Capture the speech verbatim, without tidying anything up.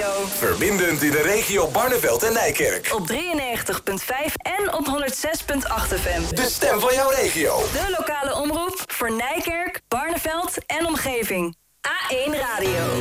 Verbindend in de regio Barneveld en Nijkerk. Op drieënnegentig komma vijf en op honderdzes komma acht F M. De stem van jouw regio. De lokale omroep voor Nijkerk, Barneveld en omgeving. A één Radio.